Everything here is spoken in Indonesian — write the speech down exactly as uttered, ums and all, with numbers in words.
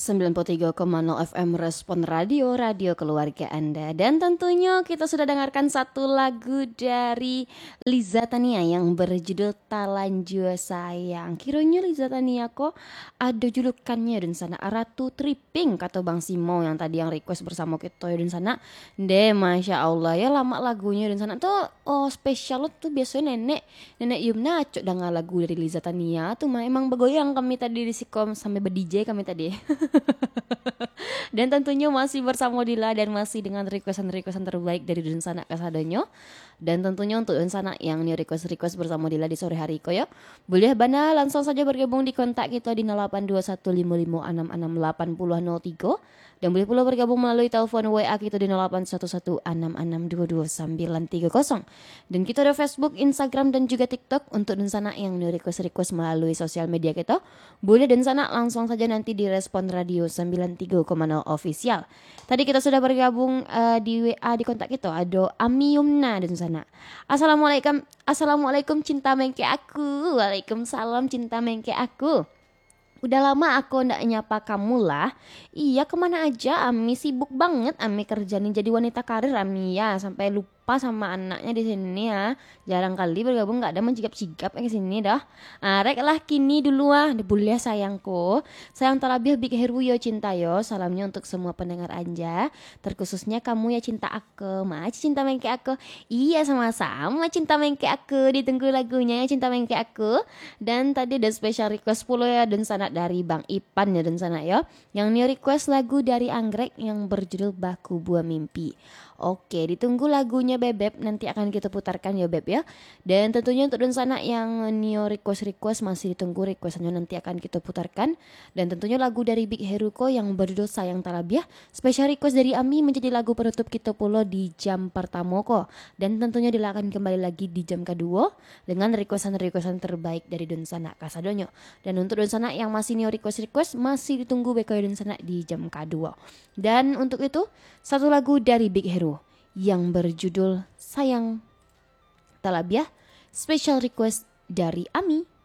sembilan puluh tiga koma nol F M Respon Radio, radio keluarga Anda. Dan tentunya kita sudah dengarkan satu lagu dari Liza Tania yang berjudul Talanjua Sayang. Kiranya Liza Tania kok ada julukannya dan sana Ratu Tripping kata Bang Simo yang tadi yang request bersama kita dan sana. Deh Masya Allah ya lama lagunya dan sana tuh oh spesial tuh biasanya nenek nenek Yumna cok dengan lagu dari Liza Tania tuh emang begoyang kami tadi di Sikom sampai ber-D J kami tadi. Dan tentunya masih bersama Dila dan masih dengan requestan-requestan terbaik dari Dunsana Kasadonyo. Dan tentunya untuk Dunsana yang nih request-request bersama Dila di sore hari ko ya. Boleh bana langsung saja bergabung di kontak kita di nol delapan dua satu lima lima enam enam delapan nol nol tiga. Dan boleh pula bergabung melalui telepon W A kita di nol delapan satu satu enam enam dua dua sembilan tiga nol. Dan kita ada Facebook, Instagram dan juga TikTok untuk Dunsana yang nih request-request melalui sosial media kita. Boleh Dunsana langsung saja nanti di Respon Radio sembilan puluh tiga koma nol official. Tadi kita sudah bergabung uh, di W A di kontak kita ada Ami Yumna dan sana. Assalamualaikum, assalamualaikum cinta mengke aku. Waalaikumsalam cinta mengke aku. Udah lama aku ndak nyapa kamu lah. Iya kemana aja Ami sibuk banget Ami kerja nih jadi wanita karir Ami ya sampai lupa sama anaknya di sini ya. Jarang kali bergabung nggak ada menjigap-jigap ke sini dah. Arek lah kini dulu ah boleh sayangku. Sayang terlebih big heru yo cinta yo. Salamnya untuk semua pendengar Anja. Terkhususnya kamu ya cinta aku. Maci cinta mengke aku. Iya sama-sama cinta mengke aku. Ditunggu lagunya ya cinta mengke aku. Dan tadi ada special request pula ya dan sana dari Bang Ipan ya dan sana ya. Yang nih request lagu dari Anggrek yang berjudul Baku Buah Mimpi. Oke, ditunggu lagunya Bebek nanti akan kita putarkan ya Beb ya. Dan tentunya untuk dan sana yang nih request-request masih ditunggu requestnya nanti akan kita putarkan. Dan tentunya lagu dari Big Heruko yang berjudul Sayang Talabiah. Special request dari Ami menjadi lagu penutup kita pula di jam pertama kok. Dan tentunya Dila akan kembali lagi di jam kedua dengan requestan-requestan terbaik dari Dunsana Kasadonyo. Dan untuk Dunsana yang masih nih request-request masih ditunggu B K Dunsana di jam kedua. Dan untuk itu satu lagu dari Big Hero yang berjudul Sayang Talabiah, special request dari Ami.